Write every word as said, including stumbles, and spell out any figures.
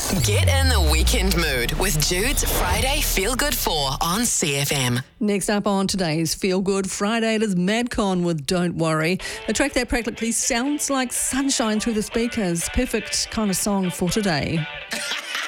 Get in the weekend mood with Jude's Friday Feel Good four on C F M. Next up on today's Feel Good Friday, it is Madcon with Don't Worry, a track that practically sounds like sunshine through the speakers. Perfect kind of song for today.